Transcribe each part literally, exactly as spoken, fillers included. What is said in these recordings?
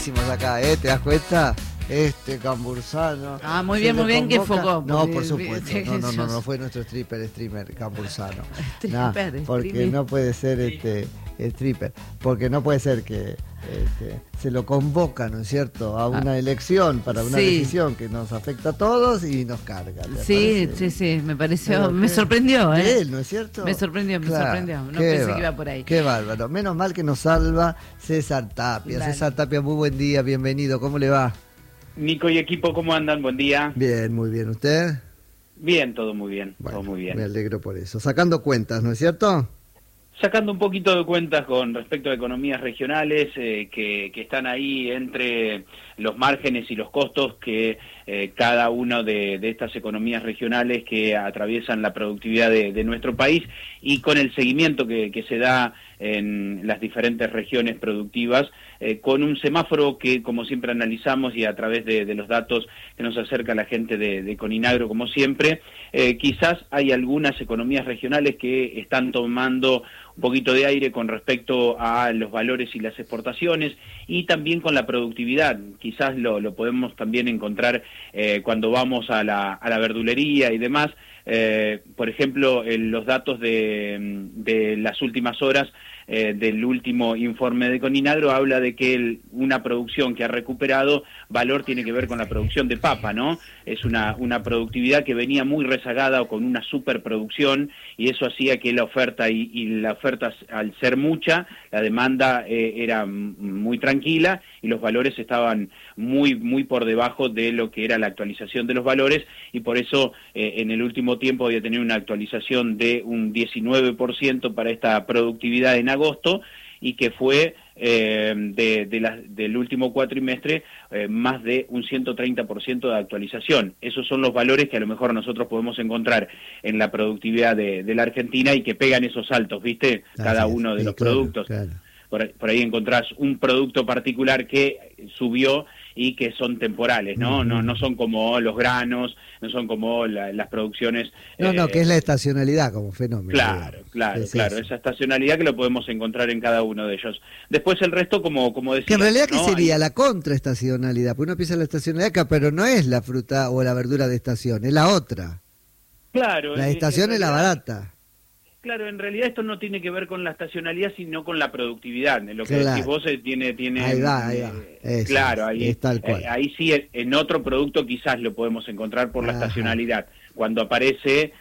Hicimos acá, ¿eh? ¿Te das cuenta? Este Cambursano. Ah, muy bien, muy bien que enfocó. No, por supuesto. No, no, no, no fue nuestro stripper, streamer Cambursano. No, porque no puede ser este stripper. Porque no puede ser que este, se lo convoca, ¿no es cierto?, a una elección para una sí. decisión que nos afecta a todos y nos carga. Sí, parece? sí, sí, me pareció, Pero me qué, sorprendió, ¿eh? Él, ¿no es cierto? Me sorprendió, me claro, sorprendió. No pensé va, que iba por ahí. Qué bárbaro. Menos mal que nos salva César Tapia. Dale. César Tapia, muy buen día, bienvenido. ¿Cómo le va? Nico y equipo, ¿cómo andan? Buen día. Bien, muy bien. ¿Usted? Bien, todo muy bien, bueno, todo muy bien. Me alegro por eso. Sacando cuentas, ¿no es cierto? Sacando un poquito de cuentas con respecto a economías regionales eh, que, que están ahí entre los márgenes y los costos que eh, cada una de, de estas economías regionales que atraviesan la productividad de, de nuestro país y con el seguimiento que, que se da en las diferentes regiones productivas, eh, con un semáforo que, como siempre analizamos y a través de, de los datos que nos acerca la gente de, de Coninagro, como siempre, eh, quizás hay algunas economías regionales que están tomando un poquito de aire con respecto a los valores y las exportaciones y también con la productividad. Quizás lo, lo podemos también encontrar eh, cuando vamos a la, a la verdulería y demás. Eh, por ejemplo, en los datos de, de las últimas horas eh, del último informe de Coninagro habla de que el, una producción que ha recuperado valor tiene que ver con la producción de papa, ¿no? Es una, una productividad que venía muy rezagada o con una superproducción y eso hacía que la oferta y, y la oferta al ser mucha, la demanda eh, era muy tranquila y los valores estaban muy, muy por debajo de lo que era la actualización de los valores y por eso eh, en el último tiempo había tenido una actualización de un diecinueve por ciento para esta productividad en agosto y que fue eh, de, de la, del último cuatrimestre eh, más de un ciento treinta por ciento de actualización. Esos son los valores que a lo mejor nosotros podemos encontrar en la productividad de, de la Argentina y que pegan esos saltos, ¿viste? Cada Así uno es, de sí, los claro, productos. Claro. Por, por ahí encontrás un producto particular que subió y que son temporales, ¿no? Uh-huh. No, no son como los granos, no son como la, las producciones... No, eh, no, que es la estacionalidad como fenómeno. Claro, claro, es claro, eso. Esa estacionalidad que lo podemos encontrar en cada uno de ellos. Después el resto, como, como decía... Que en realidad, ¿qué ¿no? sería? Hay... La contraestacionalidad, porque uno piensa en la estacionalidad acá, pero no es la fruta o la verdura de estación, es la otra. Claro. La estación es la barata. Claro, en realidad esto no tiene que ver con la estacionalidad, sino con la productividad. Lo que claro. decís vos eh, tiene... tiene ahí va, ahí va. Eh, claro, ahí, es tal cual. Eh, ahí sí, en otro producto quizás lo podemos encontrar por la Ajá. estacionalidad. Cuando aparece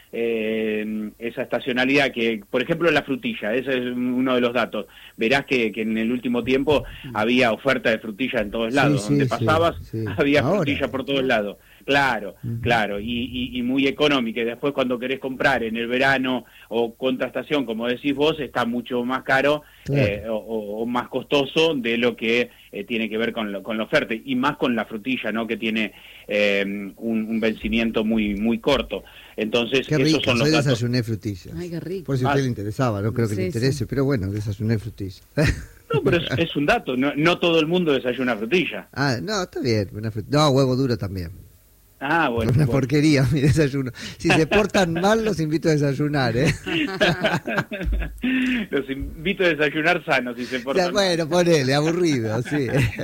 eh, esa estacionalidad, que por ejemplo la frutilla, ese es uno de los datos. Verás que, que en el último tiempo había oferta de frutilla en todos lados. Sí, Donde sí, pasabas, sí, sí. había Ahora. frutilla por todos lados. Claro, uh-huh. claro, y, y, y muy económica. Y después cuando querés comprar en el verano o contrastación, como decís vos, está mucho más caro claro. eh, o, o más costoso de lo que eh, tiene que ver con, lo, con la oferta. Y más con la frutilla, ¿no? Que tiene eh, un, un vencimiento muy muy corto. Entonces, qué esos rico, son los yo datos. desayuné frutillas. Ay, qué rico. Por si a usted ah, le interesaba, no creo que sí, le interese, sí. pero bueno, desayuné frutillas. No, pero es, es un dato, no, no todo el mundo desayuna frutilla. Ah, no, está bien, una frutilla. No, huevo duro también. Ah, bueno. Una bueno. porquería mi desayuno. Si se portan mal, los invito a desayunar, ¿eh? Los invito a desayunar sanos, si se portan ya, bueno, ponele, aburrido, sí.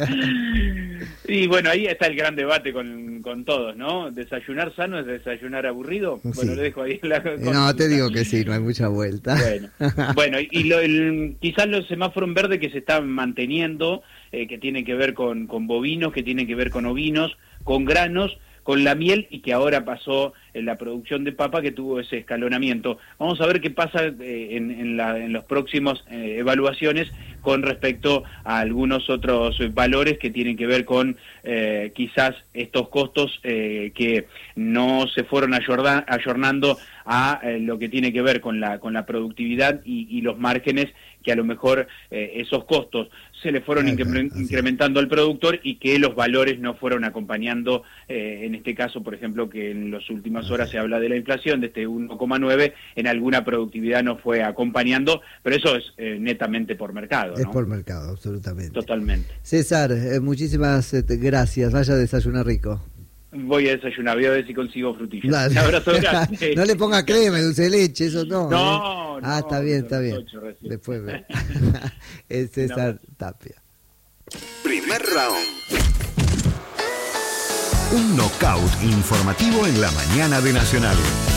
Y bueno, ahí está el gran debate con, con todos, ¿no? ¿Desayunar sano es desayunar aburrido? Sí. Bueno, le dejo ahí la... No, te digo que sí, no hay mucha vuelta. Bueno, bueno y lo, el, quizás los semáforos en verde que se están manteniendo, eh, que tienen que ver con, con bovinos, que tienen que ver con ovinos, con granos, con la miel y que ahora pasó en la producción de papa que tuvo ese escalonamiento. Vamos a ver qué pasa eh, en, en, la, en los próximos eh, evaluaciones con respecto a algunos otros valores que tienen que ver con eh, quizás estos costos eh, que no se fueron ayorda, ayornando a eh, lo que tiene que ver con la, con la productividad y, y los márgenes que a lo mejor eh, esos costos se le fueron Ajá, incre incrementando al productor y que los valores no fueron acompañando, eh, en este caso, por ejemplo, que en las últimas horas se habla de la inflación, de este uno coma nueve, en alguna productividad no fue acompañando, pero eso es eh, netamente por mercado, ¿no? Es por mercado, absolutamente. Totalmente. César, eh, muchísimas eh, gracias, vaya a desayunar rico. Voy a desayunar, voy a ver si consigo frutillas. Dale. Un abrazo grande. No le ponga crema, dulce de leche, eso no. No, ¿eh? no. Ah, está bien, está bien. ocho recién. Después ve. Es César No. Tapia. Primer round. Un knockout informativo en la mañana de Nacional.